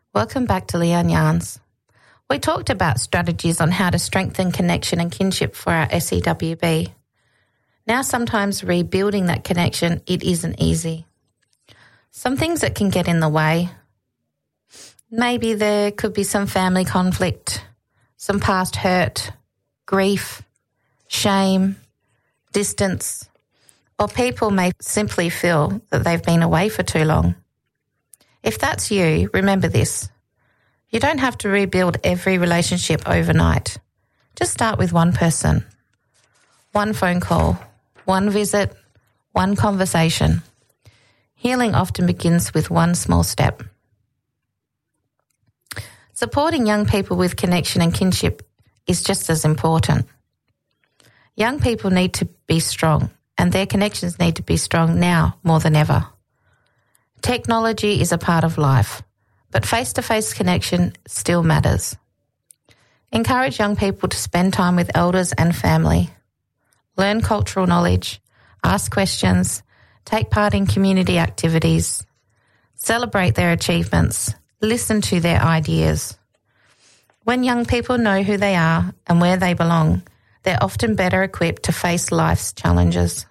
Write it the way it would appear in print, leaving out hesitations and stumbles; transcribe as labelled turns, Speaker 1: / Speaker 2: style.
Speaker 1: Welcome back to Leanne Yarns. We talked about strategies on how to strengthen connection and kinship for our SEWB. Now sometimes rebuilding that connection, it isn't easy. Some things that can get in the way. Maybe there could be some family conflict, some past hurt, grief, shame, distance, or people may simply feel that they've been away for too long. If that's you, remember this. You don't have to rebuild every relationship overnight. Just start with one person, one phone call, one visit, one conversation. Healing often begins with one small step. Supporting young people with connection and kinship is just as important. Young people need to be strong, and their connections need to be strong now more than ever. Technology is a part of life, but face-to-face connection still matters. Encourage young people to spend time with elders and family. Learn cultural knowledge, ask questions, take part in community activities, celebrate their achievements, listen to their ideas. When young people know who they are and where they belong, they're often better equipped to face life's challenges.